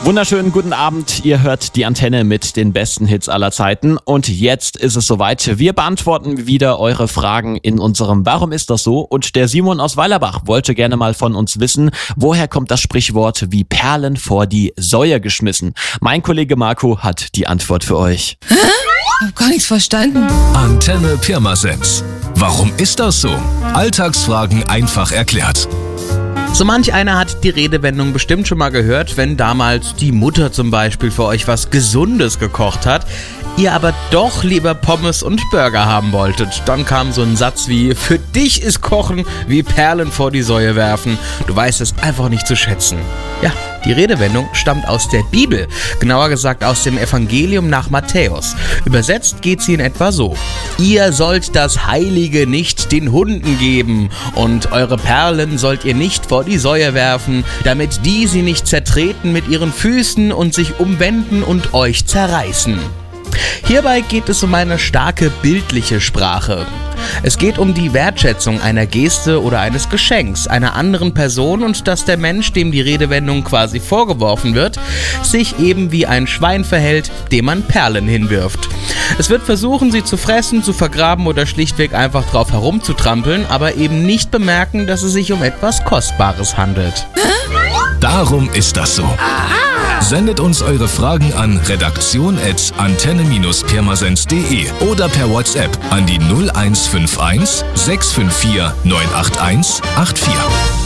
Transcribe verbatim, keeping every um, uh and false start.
Wunderschönen guten Abend, ihr hört die Antenne mit den besten Hits aller Zeiten und jetzt ist es soweit. Wir beantworten wieder eure Fragen in unserem Warum ist das so? Und der Simon aus Weilerbach wollte gerne mal von uns wissen, woher kommt das Sprichwort wie Perlen vor die Säue geschmissen? Mein Kollege Marco hat die Antwort für euch. Hä? Ich hab gar nichts verstanden. Antenne Pirmasens. Warum ist das so? Alltagsfragen einfach erklärt. So manch einer hat die Redewendung bestimmt schon mal gehört, wenn damals die Mutter zum Beispiel für euch was Gesundes gekocht hat, ihr aber doch lieber Pommes und Burger haben wolltet. Dann kam so ein Satz wie, für dich ist Kochen wie Perlen vor die Säue werfen. Du weißt es einfach nicht zu schätzen. Ja, die Redewendung stammt aus der Bibel, genauer gesagt aus dem Evangelium nach Matthäus. Übersetzt geht sie in etwa so: Ihr sollt das Heilige nicht den Hunden geben und eure Perlen sollt ihr nicht vor die Säue werfen, damit die sie nicht zertreten mit ihren Füßen und sich umwenden und euch zerreißen. Hierbei geht es um eine starke bildliche Sprache. Es geht um die Wertschätzung einer Geste oder eines Geschenks einer anderen Person und dass der Mensch, dem die Redewendung quasi vorgeworfen wird, sich eben wie ein Schwein verhält, dem man Perlen hinwirft. Es wird versuchen, sie zu fressen, zu vergraben oder schlichtweg einfach drauf herumzutrampeln, aber eben nicht bemerken, dass es sich um etwas Kostbares handelt. Darum ist das so. Sendet uns eure Fragen an redaktion at antenne Bindestrich pirmasens punkt de oder per WhatsApp an die null eins fünf eins sechs fünf vier neun acht eins acht vier.